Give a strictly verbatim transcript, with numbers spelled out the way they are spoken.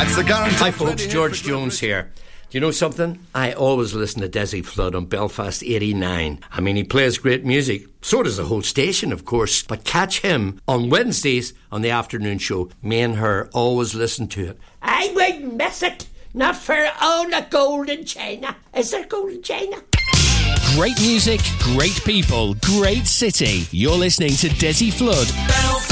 That's the guarantee. Hi folks, George Jones here. Do you know something? I always listen to Desi Flood on Belfast eighty-nine. I mean, he plays great music. So does the whole station, of course. But catch him on Wednesdays on the afternoon show. Me and her always listen to it. I wouldn't miss it. Not for all the gold in China. Is there gold in China? Great music, great people, great city. You're listening to Desi Flood.